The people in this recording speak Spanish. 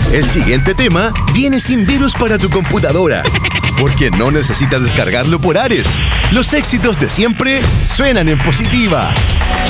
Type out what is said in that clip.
El siguiente tema viene sin virus para tu computadora, porque no necesitas descargarlo por Ares. Los éxitos de siempre suenan en Positiva.